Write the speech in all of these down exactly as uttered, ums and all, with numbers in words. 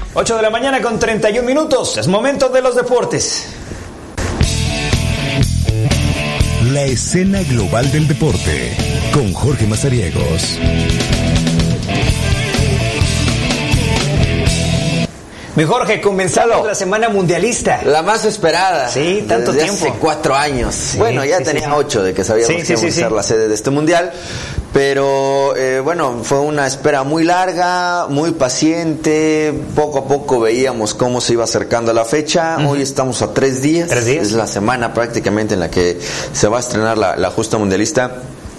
ocho de la mañana con treinta y un minutos. Es momento de los deportes. La escena global del deporte con Jorge Mazariegos. Mi Jorge, comenzamos la semana mundialista. La más esperada. Sí, tanto desde tiempo. Hace cuatro años. Sí, bueno, ya sí, tenía sí. ocho de que sabíamos Sí, que sí, íbamos sí, a ser sí. la sede de este mundial. Pero eh, bueno, fue una espera muy larga, muy paciente. Poco a poco veíamos cómo se iba acercando la fecha. Uh-huh. Hoy estamos a tres días. ¿Tres días? Es la semana prácticamente en la que se va a estrenar la, la justa mundialista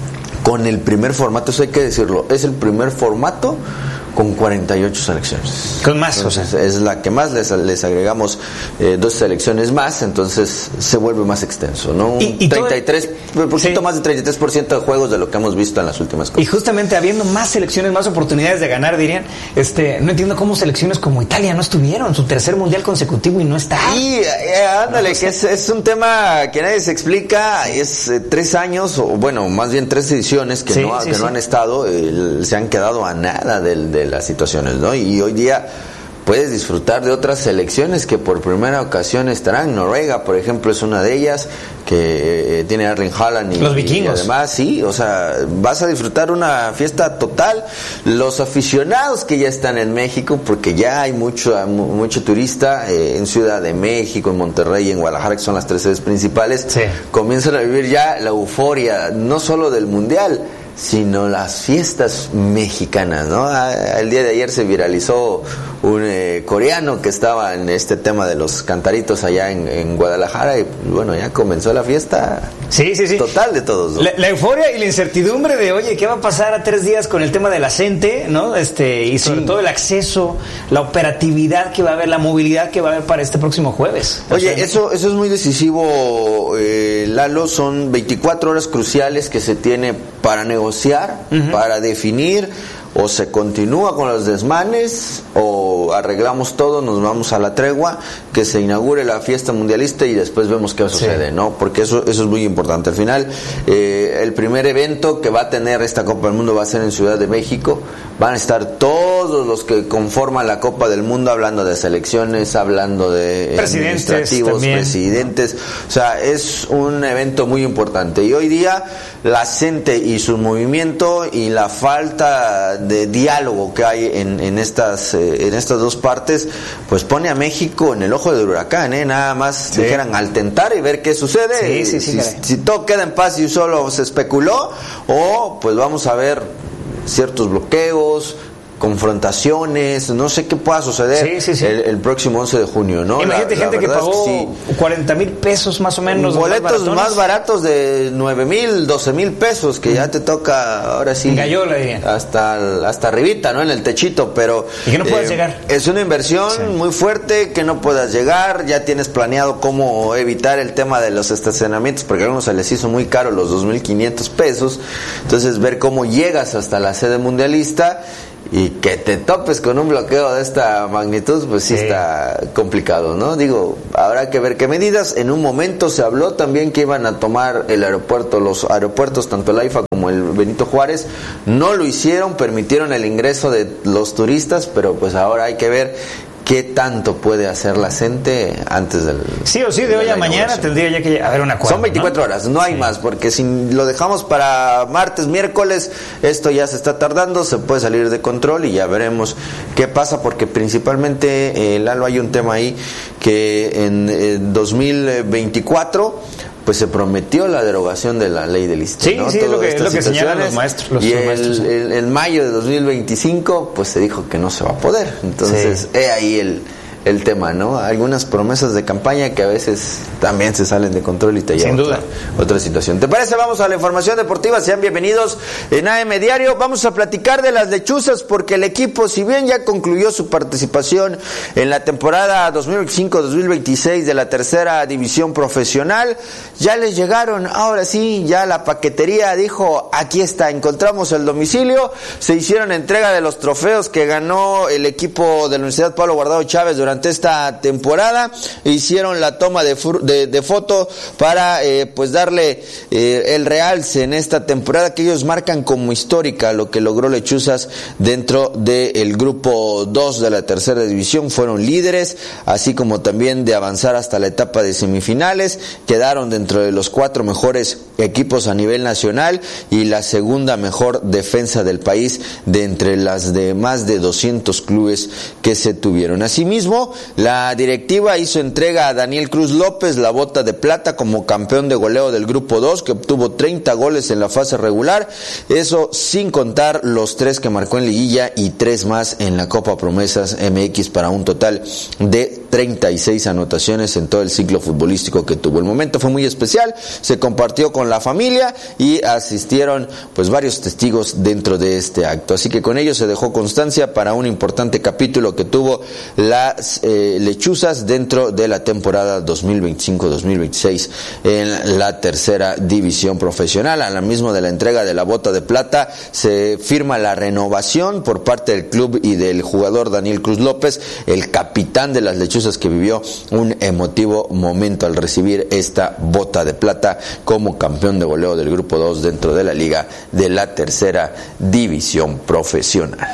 con el primer formato. Eso hay que decirlo. Es el primer formato con cuarenta y ocho selecciones. Con más, entonces, o sea. es la que más, les, les agregamos eh, dos selecciones más, entonces se vuelve más extenso, ¿no? Un Y- y todo- treinta y tres, un poquito sí. más de treinta y tres por ciento de juegos de lo que hemos visto en las últimas Y cosas. justamente habiendo más selecciones, más oportunidades de ganar, dirían, este, no entiendo cómo selecciones como Italia no estuvieron, su tercer mundial consecutivo y no está. Y eh, ándale, que es, es un tema que nadie se explica, es eh, tres años, o bueno, más bien tres ediciones que, Sí, no, sí, que sí. no han estado, eh, se han quedado a nada del- de las situaciones, ¿no? Y hoy día puedes disfrutar de otras selecciones que por primera ocasión estarán. Noruega, por ejemplo, es una de ellas, que eh, tiene a Erling Haaland y, Los vikingos. y además, sí, o sea, vas a disfrutar una fiesta total. Los aficionados que ya están en México, porque ya hay mucho mu- mucho turista eh, en Ciudad de México, en Monterrey y en Guadalajara, que son las tres sedes principales, Sí. comienzan a vivir ya la euforia, no solo del Mundial, sino las fiestas mexicanas, ¿no? Ah, el día de ayer se viralizó un eh, coreano que estaba en este tema de los cantaritos allá en, en Guadalajara y bueno, ya comenzó la fiesta Sí, sí, sí. total de todos, ¿no? La, la euforia y la incertidumbre de, oye, ¿qué va a pasar a tres días con el tema de la gente, ¿no? Este, y sobre Sí. todo el acceso, la operatividad que va a haber, la movilidad que va a haber para este próximo jueves. Oye, O sea, eso, eso es muy decisivo, eh, Lalo. Son veinticuatro horas cruciales que se tiene para negociar, uh-huh. para definir, o se continúa con los desmanes, o arreglamos todo, nos vamos a la tregua, que se inaugure la fiesta mundialista y después vemos qué sucede, sí. ¿no? Porque eso, eso es muy importante. Al final, eh, el primer evento que va a tener esta Copa del Mundo va a ser en Ciudad de México. Van a estar todos los que conforman la Copa del Mundo, hablando de selecciones, hablando de presidentes, administrativos, también. presidentes. O sea, es un evento muy importante. Y hoy día, la gente y su movimiento y la falta de diálogo que hay en, en estas eh, en estas dos partes, pues pone a México en el ojo del huracán, ¿eh? Nada más sí. dijeran al tentar y ver qué sucede. Sí, sí, sí, si, si todo queda en paz y solo se especuló, o pues vamos a ver ciertos bloqueos, confrontaciones, no sé qué pueda suceder sí, sí, sí. El, el próximo once de junio, ¿no? Imagínate La, gente la que pagó es que sí. cuarenta mil pesos más o menos. Boletos más, más baratos de nueve mil, doce mil pesos, que mm. ya te toca ahora sí. Gallola, diría. Hasta, hasta arribita, ¿no? En el techito, pero. Y que no puedas eh, llegar. Es una inversión sí. muy fuerte, que no puedas llegar. Ya tienes planeado cómo evitar el tema de los estacionamientos, porque a algunos se les hizo muy caro los dos mil quinientos pesos. Entonces, ver cómo llegas hasta la sede mundialista y que te topes con un bloqueo de esta magnitud, pues sí, sí está complicado, ¿no? Digo, habrá que ver qué medidas. En un momento se habló también que iban a tomar el aeropuerto, los aeropuertos, tanto el AIFA como el Benito Juárez. No lo hicieron, permitieron el ingreso de los turistas, pero pues ahora hay que ver qué tanto puede hacer la gente antes del... Sí o sí, de, de hoy a mañana tendría ya que haber un acuerdo. Son veinticuatro, ¿no? Horas, no hay sí. más, porque si lo dejamos para martes, miércoles, esto ya se está tardando, se puede salir de control y ya veremos qué pasa, porque principalmente, eh, Lalo, hay un tema ahí que en eh, dos mil veinticuatro... pues se prometió la derogación de la ley del I S S S T E, sí, ¿no? Sí, Todas lo que, estas lo que señalan los maestros. Los y los el, maestros, ¿sí? el, el mayo de dos mil veinticinco, pues se dijo que no se va a poder. Entonces, sí. he ahí el, el tema, ¿no? Algunas promesas de campaña que a veces también se salen de control y te llevan a otra, otra situación. ¿Te parece? Vamos a la información deportiva. Sean bienvenidos en A M Diario. Vamos a platicar de las lechuzas, porque el equipo, si bien ya concluyó su participación en la temporada dos mil veinticinco dos mil veintiséis de la tercera división profesional, ya les llegaron, ahora sí, ya la paquetería dijo, aquí está, encontramos el domicilio. Se hicieron entrega de los trofeos que ganó el equipo de la Universidad Pablo Guardado Chávez durante durante esta temporada. Hicieron la toma de, de, de foto para eh, pues darle eh, el realce en esta temporada que ellos marcan como histórica lo que logró Lechuzas dentro del grupo dos de la tercera división. Fueron líderes, así como también de avanzar hasta la etapa de semifinales. Quedaron dentro de los cuatro mejores equipos a nivel nacional y la segunda mejor defensa del país de entre las de más de doscientos clubes que se tuvieron. Asimismo, la directiva hizo entrega a Daniel Cruz López la bota de plata como campeón de goleo del grupo dos, que obtuvo treinta goles en la fase regular, eso sin contar los tres que marcó en liguilla y tres más en la Copa Promesas M X, para un total de treinta y seis anotaciones en todo el ciclo futbolístico que tuvo. El momento fue muy especial, se compartió con la familia y asistieron pues varios testigos dentro de este acto, así que con ello se dejó constancia para un importante capítulo que tuvo las eh, Lechuzas dentro de la temporada dos mil veinticinco dos mil veintiséis en la tercera división profesional. A la misma de la entrega de la bota de plata se firma la renovación por parte del club y del jugador Daniel Cruz López, el capitán de las Lechuzas, que vivió un emotivo momento al recibir esta bota de plata como campeón de goleo del grupo dos dentro de la liga de la tercera división profesional.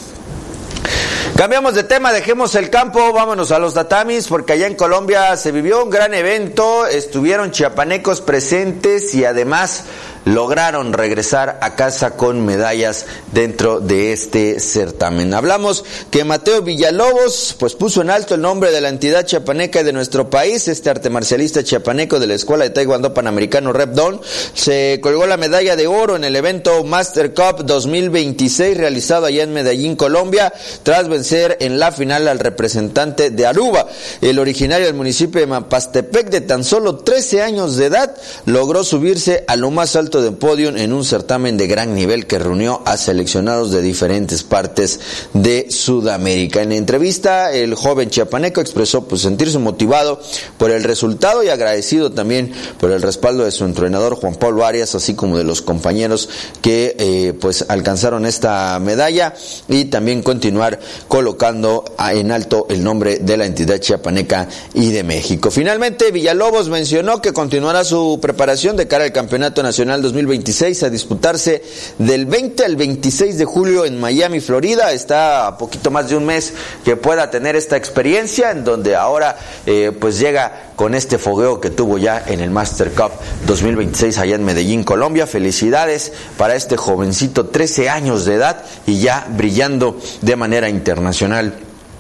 Cambiamos de tema, dejemos el campo, vámonos a los tatamis, porque allá en Colombia se vivió un gran evento, estuvieron chiapanecos presentes y además lograron regresar a casa con medallas dentro de este certamen. Hablamos que Mateo Villalobos pues puso en alto el nombre de la entidad chiapaneca de nuestro país. Este arte marcialista chiapaneco de la Escuela de Taekwondo Panamericano Repdon se colgó la medalla de oro en el evento Master Cup dos mil veintiséis realizado allá en Medellín, Colombia, tras vencer en la final al representante de Aruba. El originario del municipio de Mapastepec, de tan solo trece años de edad, logró subirse a lo más alto de podio en un certamen de gran nivel que reunió a seleccionados de diferentes partes de Sudamérica. En entrevista, el joven chiapaneco expresó pues sentirse motivado por el resultado y agradecido también por el respaldo de su entrenador Juan Pablo Arias, así como de los compañeros que eh, pues alcanzaron esta medalla, y también continuar colocando en alto el nombre de la entidad chiapaneca y de México. Finalmente, Villalobos mencionó que continuará su preparación de cara al Campeonato Nacional dos mil veintiséis a disputarse del veinte al veintiséis de julio en Miami, Florida. Está a poquito más de un mes que pueda tener esta experiencia, en donde ahora eh, pues llega con este fogueo que tuvo ya en el Master Cup dos mil veintiséis allá en Medellín, Colombia. Felicidades para este jovencito, trece años de edad y ya brillando de manera internacional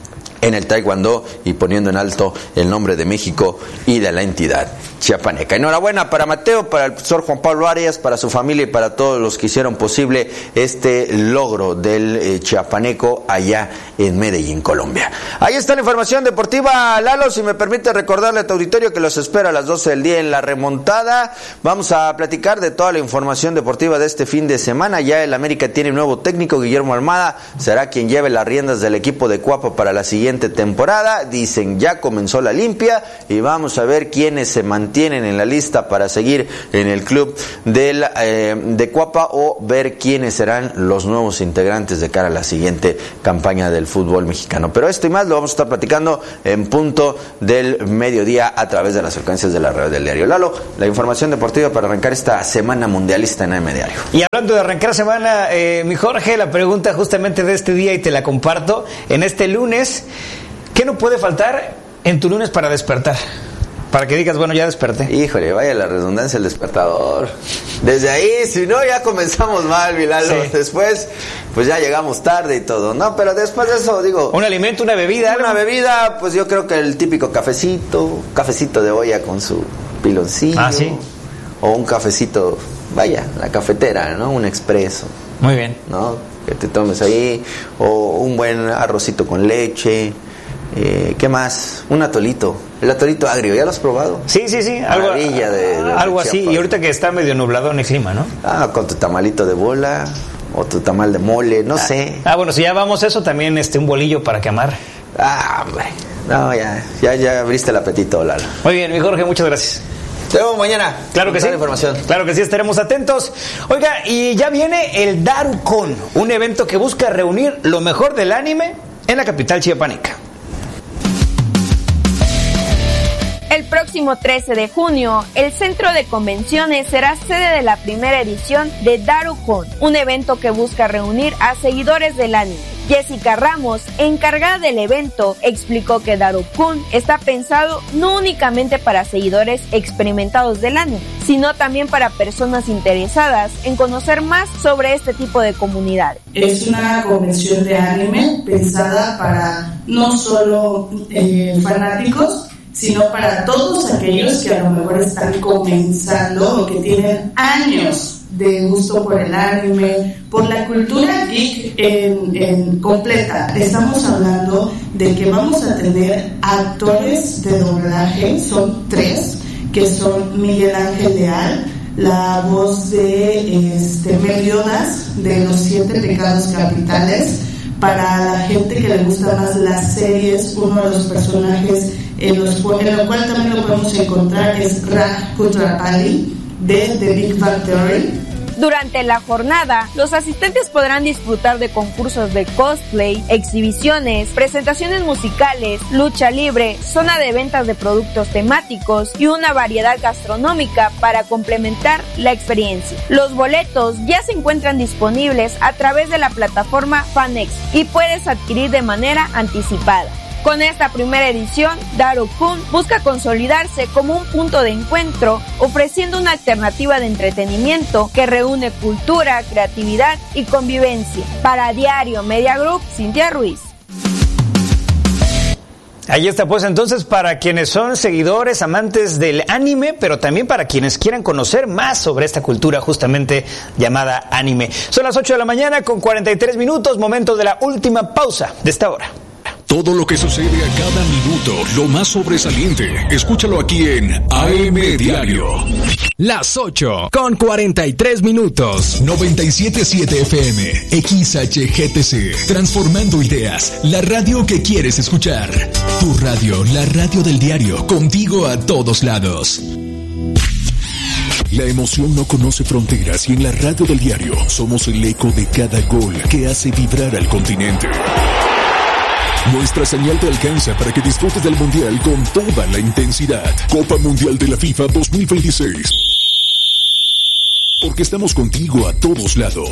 en el taekwondo y poniendo en alto el nombre de México y de la entidad chiapaneca. Enhorabuena para Mateo, para el profesor Juan Pablo Arias, para su familia y para todos los que hicieron posible este logro del eh, chiapaneco allá en Medellín, Colombia. Ahí está la información deportiva, Lalo. Si me permite recordarle a tu auditorio que los espera a las doce del día en La Remontada. Vamos a platicar de toda la información deportiva de este fin de semana. Ya el América tiene un nuevo técnico, Guillermo Almada, será quien lleve las riendas del equipo de Cuapa para la siguiente temporada. Dicen ya comenzó la limpia y vamos a ver quiénes se mantienen en la lista para seguir en el club del, eh, de Cuapa, o ver quiénes serán los nuevos integrantes de cara a la siguiente campaña del fútbol mexicano. Pero esto y más lo vamos a estar platicando en punto del mediodía a través de las frecuencias de la red del diario. Lalo, la información deportiva para arrancar esta semana mundialista en A M Diario. Y hablando de arrancar semana, eh, mi Jorge, la pregunta justamente de este día, y te la comparto, en este lunes, ¿qué no puede faltar en tu lunes para despertar? Para que digas, bueno, ya desperté. Híjole, vaya la redundancia, el despertador. Desde ahí, si no, ya comenzamos mal, Vilalo. Sí. Después, pues ya llegamos tarde y todo, ¿no? Pero después de eso, digo... Un alimento, una bebida. Una ¿no? bebida, pues yo creo que el típico cafecito, cafecito de olla con su piloncillo. Ah, sí. O un cafecito, vaya, la cafetera, ¿no? Un expreso. Muy bien. ¿No? Que te tomes ahí. O un buen arrocito con leche. Eh, ¿Qué más? Un atolito. El atolito agrio, ¿ya lo has probado? Sí, sí, sí. Algo, Maravilla de, de algo de así. Y ahorita que está medio nublado en el clima, ¿no? Ah, con tu tamalito de bola o tu tamal de mole, no ah, sé. Ah, bueno, si ya vamos a eso, también este, un bolillo para quemar. Ah, hombre. No, ya, ya, ya abriste el apetito, Lalo. Muy bien, mi Jorge, muchas gracias. Te vemos mañana. Claro que sí. Información. Claro que sí, estaremos atentos. Oiga, y ya viene el DaruCon, un evento que busca reunir lo mejor del anime en la capital chiapaneca. próximo trece de junio, el Centro de Convenciones será sede de la primera edición de DaruCon, un evento que busca reunir a seguidores del anime. Jessica Ramos, encargada del evento, explicó que DaruCon está pensado no únicamente para seguidores experimentados del anime, sino también para personas interesadas en conocer más sobre este tipo de comunidades. Es una convención de anime pensada para no solo eh, fanáticos, sino para todos aquellos que a lo mejor están comenzando o que tienen años de gusto por el anime, por la cultura geek en, en completa. Estamos hablando de que vamos a tener actores de doblaje, son tres, que son Miguel Ángel Leal, la voz de este, Meliodas, de Los Siete Pecados Capitales. Para la gente que le gusta más las series, uno de los personajes en, los, en lo cual también lo podemos encontrar es Raj Kutrapali de The Big Bang Theory. Durante la jornada, los asistentes podrán disfrutar de concursos de cosplay, exhibiciones, presentaciones musicales, lucha libre, zona de ventas de productos temáticos y una variedad gastronómica para complementar la experiencia. Los boletos ya se encuentran disponibles a través de la plataforma Fanex y puedes adquirir de manera anticipada. Con esta primera edición, DaruCon busca consolidarse como un punto de encuentro, ofreciendo una alternativa de entretenimiento que reúne cultura, creatividad y convivencia. Para Diario Media Group, Cintia Ruiz. Ahí está, pues entonces para quienes son seguidores, amantes del anime, pero también para quienes quieran conocer más sobre esta cultura justamente llamada anime. Son las ocho de la mañana con cuarenta y tres minutos, momento de la última pausa de esta hora. Todo lo que sucede a cada minuto, lo más sobresaliente, escúchalo aquí en A M Diario. Las ocho con cuarenta y tres minutos. noventa y siete punto siete F M, X H G T C, transformando ideas, la radio que quieres escuchar. Tu radio, la radio del diario, contigo a todos lados. La emoción no conoce fronteras y en la radio del diario somos el eco de cada gol que hace vibrar al continente. Nuestra señal te alcanza para que disfrutes del Mundial con toda la intensidad. Copa Mundial de la FIFA dos mil veintiséis. Porque estamos contigo a todos lados.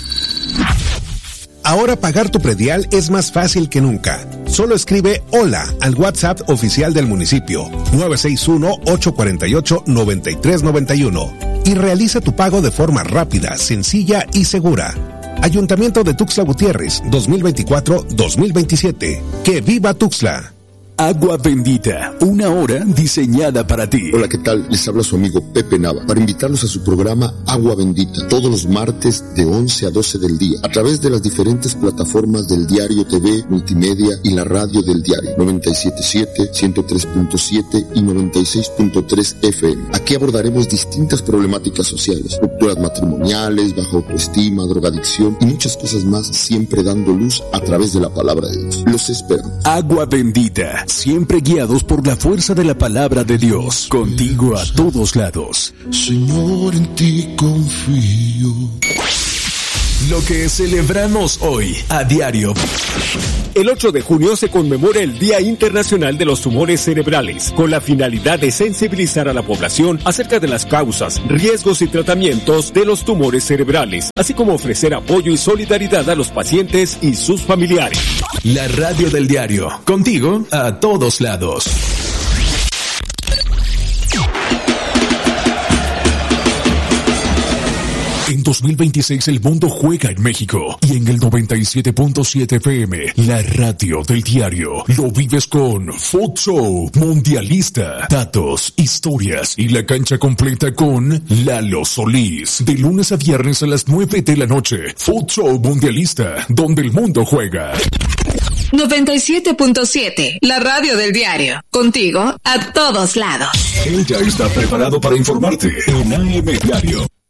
Ahora pagar tu predial es más fácil que nunca. Solo escribe hola al WhatsApp oficial del municipio nueve seis uno, ocho cuatro ocho, nueve tres nueve uno y realiza tu pago de forma rápida, sencilla y segura. Ayuntamiento de Tuxtla Gutiérrez, dos mil veinticuatro a dos mil veintisiete. ¡Que viva Tuxtla! Agua Bendita, una hora diseñada para ti. Hola, ¿qué tal? Les habla su amigo Pepe Nava para invitarlos a su programa Agua Bendita, todos los martes de once a doce del día, a través de las diferentes plataformas del Diario T V, Multimedia y la radio del diario, noventa y siete punto siete, ciento tres punto siete y noventa y seis punto tres F M. Aquí abordaremos distintas problemáticas sociales, rupturas matrimoniales, baja autoestima, drogadicción y muchas cosas más, siempre dando luz a través de la palabra de Dios. Los esperamos. Agua Bendita, siempre guiados por la fuerza de la palabra de Dios, contigo a todos lados. Señor, en ti confío. Lo que celebramos hoy a diario. El ocho de junio se conmemora el Día Internacional de los Tumores Cerebrales, con la finalidad de sensibilizar a la población acerca de las causas, riesgos y tratamientos de los tumores cerebrales, así como ofrecer apoyo y solidaridad a los pacientes y sus familiares. La radio del diario, contigo a todos lados. En dos mil veintiséis el mundo juega en México y en el noventa y siete punto siete F M, la radio del diario, lo vives con Futsal Mundialista, datos, historias y la cancha completa con Lalo Solís. De lunes a viernes a las nueve de la noche, Futsal Mundialista, donde el mundo juega. noventa y siete punto siete, la radio del diario, contigo a todos lados. Él ya está preparado para informarte en A M Diario.